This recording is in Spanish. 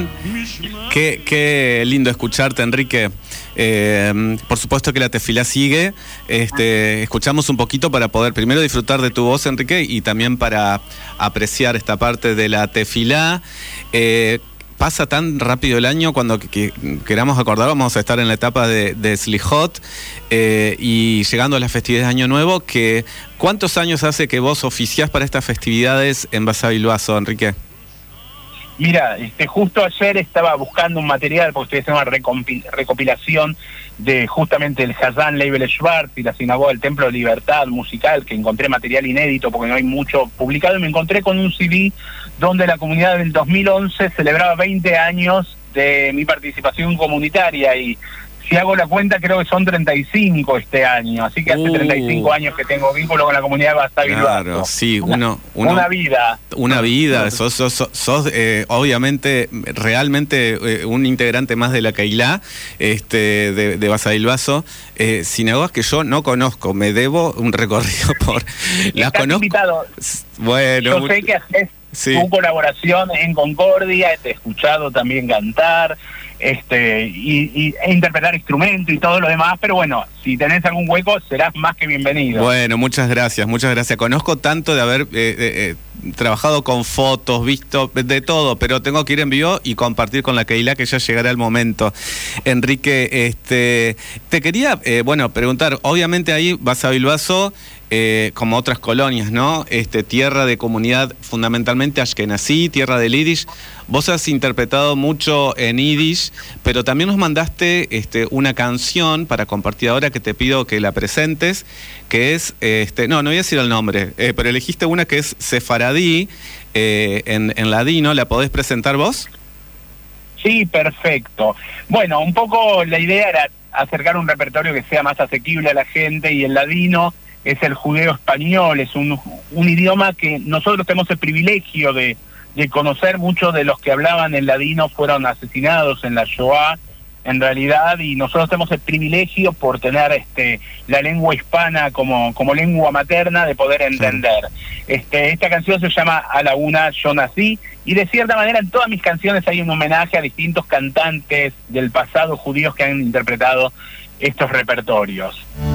Qué lindo escucharte, Enrique. Por supuesto que la tefilá sigue. Escuchamos un poquito para poder primero disfrutar de tu voz, Enrique, y también para apreciar esta parte de la tefilá. Pasa tan rápido el año, cuando queramos acordar, vamos a estar en la etapa de Slijot y llegando a las festividades de Año Nuevo. ¿Cuántos años hace que vos oficiás para estas festividades en Basavilbaso, Enrique? Mira, justo ayer estaba buscando un material, porque estoy haciendo una recopilación de justamente el Hazán Leibel Schwartz y la sinagoga del Templo de Libertad musical, que encontré material inédito porque no hay mucho publicado, y me encontré con un CD donde la comunidad del 2011 celebraba 20 años de mi participación comunitaria, y si hago la cuenta creo que son 35 este año, así que hace 35 años que tengo vínculo con la comunidad de Basavilbaso. Claro, sí, una vida. Una vida, sos obviamente, realmente un integrante más de la Keilá de Basavilbaso, sinagogas que yo no conozco, me debo un recorrido por... Las conozco. Invitado. Bueno, yo sé que haces tu colaboración en Concordia, te he escuchado también cantar, y interpretar instrumentos y todo lo demás, pero bueno, si tenés algún hueco serás más que bienvenido. Bueno, muchas gracias. Conozco tanto de haber trabajado con fotos, visto de todo, pero tengo que ir en vivo y compartir con la Keilá, que ya llegará el momento. Enrique, te quería preguntar, obviamente ahí Basavilbaso, como otras colonias, ¿no? Tierra de comunidad fundamentalmente ashkenazí, tierra del Yiddish. Vos has interpretado mucho en Yiddish, pero también nos mandaste una canción para compartir ahora, que te pido que la presentes, que es, no voy a decir el nombre, pero elegiste una que es sefaradí, en ladino. ¿La podés presentar vos? Sí, perfecto. Bueno, un poco la idea era acercar un repertorio que sea más asequible a la gente, y el ladino es el judeo español, es un idioma que nosotros tenemos el privilegio de conocer. Muchos de los que hablaban en ladino fueron asesinados en la Shoah, en realidad, y nosotros tenemos el privilegio, por tener la lengua hispana como lengua materna, de poder entender. Esta canción se llama A la Una Yo Nací, y de cierta manera en todas mis canciones hay un homenaje a distintos cantantes del pasado judíos que han interpretado estos repertorios.